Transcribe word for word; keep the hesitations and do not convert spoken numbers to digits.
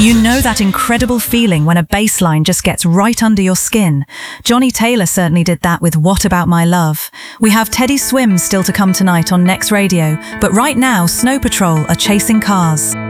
You know that incredible feeling when a bass line just gets right under your skin? Johnny Taylor certainly did that with What About My Love. We have Teddy Swims still to come tonight on Next Radio, but right now Snow Patrol are chasing cars.